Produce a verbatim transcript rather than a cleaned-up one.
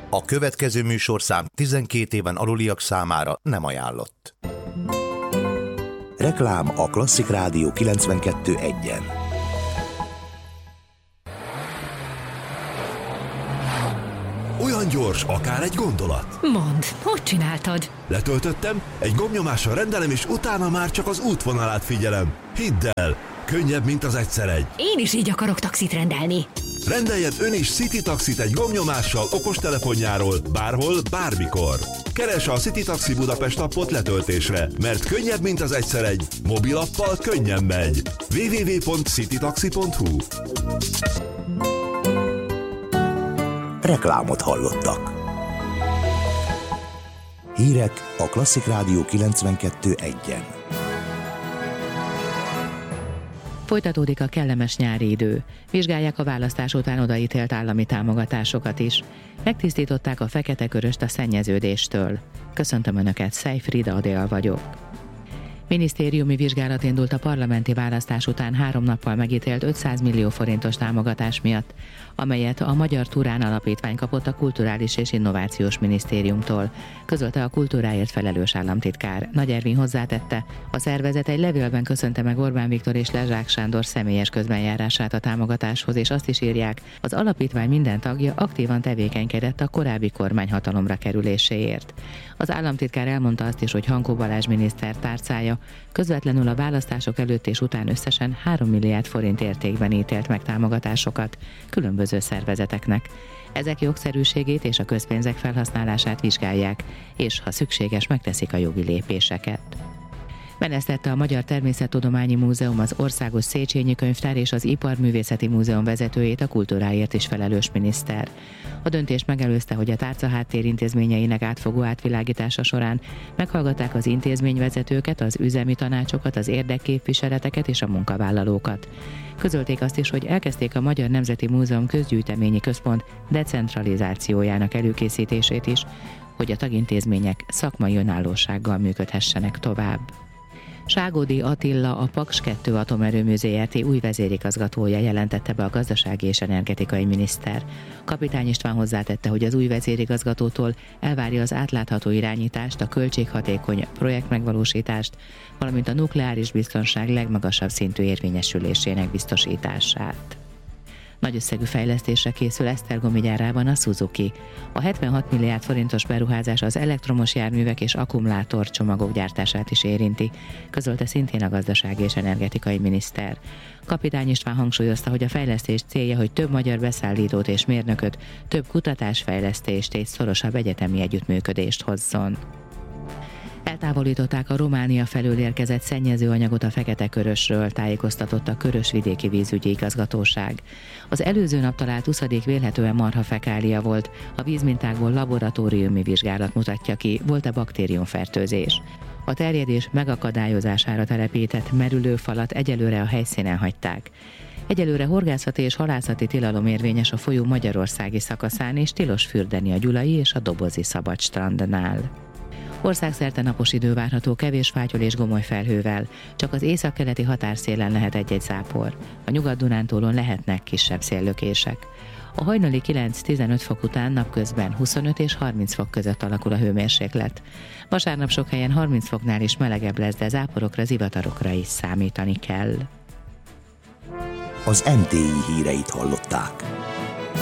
A következő műsorszám tizenkét éven aluliak számára nem ajánlott. Reklám a Klasszik Rádió kilencvenkettő egyen. Olyan gyors, akár egy gondolat. Mondd, hogy csináltad? Letöltöttem, egy gombnyomással rendelem, és utána már csak az útvonalát figyelem. Hidd el, könnyebb, mint az egyszer egy. Én is így akarok taxit rendelni. Rendeljen ön is City Taxit egy gombnyomással okostelefonjáról, bárhol, bármikor. Keresse a City Taxi Budapest appot letöltésre, mert könnyebb, mint az egyszer egy. Mobilappal könnyen megy. double-u double-u double-u pont citytaxi pont hu. Reklámot hallottak. Hírek a Klasszik Rádió kilencvenkettő egyen. Folytatódik a kellemes nyári idő. Vizsgálják a választás után odaítélt állami támogatásokat is. Megtisztították a fekete köröst a szennyeződéstől. Köszöntöm Önöket, Szej Frida Adél vagyok. Minisztériumi vizsgálat indult a parlamenti választás után három nappal megítélt ötszáz millió forintos támogatás miatt, amelyet a Magyar Turán Alapítvány kapott a Kulturális és Innovációs Minisztériumtól, közölte a kultúráért felelős államtitkár. Nagy Ervin hozzátette, a szervezet egy levélben köszönte meg Orbán Viktor és Lezsák Sándor személyes közbenjárását a támogatáshoz, és azt is írják, az alapítvány minden tagja aktívan tevékenykedett a korábbi kormány hatalomra kerüléséért. Az államtitkár elmondta azt is, hogy Hankó Balázs miniszter tárcája közvetlenül a választások előtt és után összesen három milliárd forint értékben ítélt meg támogatásokat különböző szervezeteknek. Ezek jogszerűségét és a közpénzek felhasználását vizsgálják, és ha szükséges, megteszik a jogi lépéseket. Menesztette a Magyar Természettudományi Múzeum, az Országos Széchenyi Könyvtár és az Iparművészeti Múzeum vezetőjét a kultúráért is felelős miniszter. A döntés megelőzte, hogy a tárca háttérintézményeinek átfogó átvilágítása során meghallgatták az intézményvezetőket, az üzemi tanácsokat, az érdekképviseleteket és a munkavállalókat. Közölték azt is, hogy elkezdték a Magyar Nemzeti Múzeum Közgyűjteményi Központ decentralizációjának előkészítését is, hogy a tagintézmények szakmai önállósággal működhessenek tovább. Ságódi Attila, a Paks kettő atomerőmű zé er té új vezérigazgatója, jelentette be a gazdasági és energetikai miniszter. Kapitány István hozzátette, hogy az új vezérigazgatótól elvárja az átlátható irányítást, a költséghatékony projektmegvalósítást, valamint a nukleáris biztonság legmagasabb szintű érvényesülésének biztosítását. Nagy összegű fejlesztésre készül Esztergomi gyárában a Suzuki. A hetvenhat milliárd forintos beruházás az elektromos járművek és akkumulátorcsomagok gyártását is érinti, közölte szintén a gazdasági és energetikai miniszter. Kapitány István hangsúlyozta, hogy a fejlesztés célja, hogy több magyar beszállítót és mérnököt, több kutatásfejlesztést és szorosabb egyetemi együttműködést hozzon. Eltávolították a Románia felől érkezett szennyezőanyagot a Fekete-Körösről, tájékoztatott a Körös-vidéki vízügyi igazgatóság. Az előző nap talált uszadék vélhetően marhafekália volt, a vízmintákból laboratóriumi vizsgálat mutatja ki, volt-e baktériumfertőzés. A terjedés megakadályozására telepített merülőfalat egyelőre a helyszínen hagyták. Egyelőre horgászati és halászati tilalom érvényes a folyó magyarországi szakaszán, és tilos fürdeni a Gyulai és a Dobozi szabadstrandnál. Országszerte napos idő várható, kevés fátyol és gomoly felhővel, csak az északkeleti határszélen lehet egy-egy zápor. A Nyugat-Dunántúlon lehetnek kisebb széllökések. A hajnali kilenc-tizenöt fok után napközben huszonöt és harminc fok között alakul a hőmérséklet. Vasárnap sok helyen harminc foknál is melegebb lesz, de záporokra, zivatarokra is számítani kell. Az em té i híreit hallották.